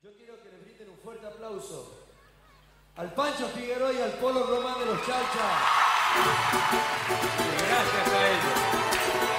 Yo quiero que le brinden un fuerte aplauso al Pancho Figueroa y al Polo Román de los Chalchas. Gracias a ellos.